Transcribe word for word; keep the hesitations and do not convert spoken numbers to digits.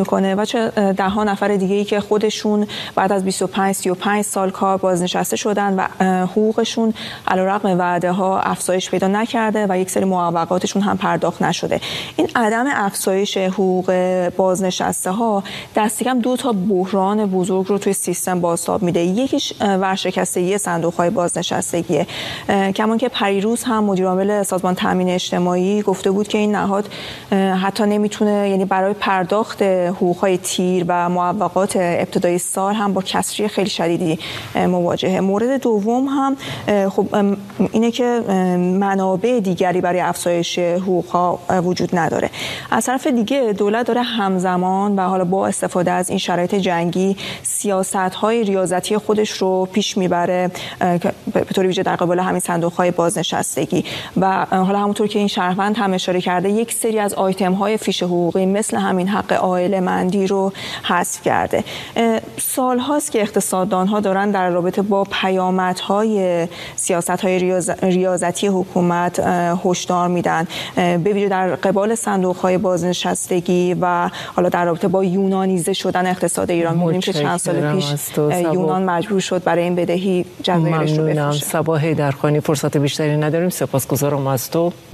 میکنه و چه ده ها نفر دیگه ای که خودشون بعد از بیست و پنج سی و پنج سال کار بازنشسته شدن و حقوقشون علیرغم وعده ها افزایش پیدا نکرده و یک سری معوقاتشون هم پرداخت نشده. این عدم افزایش حقوق بازنشسته ها دست کم دو تا بحران بزرگ رو توی سیستم بازتاب میده. یکیش ورشکستگی صندوق‌های بازنشستگیه. کمان که پریروز هم مدیر عامل سازمان تامین اجتماعی گفته بود که این نهاد حتی نمیتونه، یعنی برای پرداخت حقوق‌های تیر و معوقات ابتدایی سال هم با کسری خیلی شدیدی مواجهه. مورد دوم هم خب اینه که منابع دیگری برای افزایش حقوق‌ها وجود نداره. از طرف دیگه دولت داره همزمان و حالا با استفاده از این شرایط جنگی سیاست‌های ریاضتی خودش رو پیش میبره به طور ویژه در قبال همین صندوق‌های بازنشستگی و حالا همونطور که این شهروند هم اشاره کرده یک سری از آیتم‌های فیش حقوقی مثل همین حق عائله‌مندی رو حذف کرده. سال هاست که اقتصاددان‌ها دارن در رابطه با پیامدهای سیاست‌های ریاض... ریاضتی حکومت هشدار میدن، به ویژه در قبال صندوق‌های بازنشستگی و حالا در رابطه با یونانیزه شدن اقتصاد ایران. می‌بینیم که چند سال پیش یونان مجبور شد برای این بدهی جزایرش رو بفروشه. صبا حیدرخانی، فرصت بیشتری نداریم. سپاسگزارم از تو.